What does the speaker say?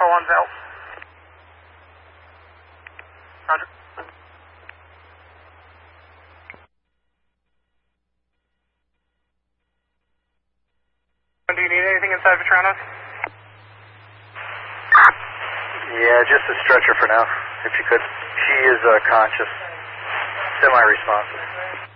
441's out. Roger. Do you need anything inside Vetranos? Yeah, just a stretcher for now, if you could. She is conscious, semi-responsive.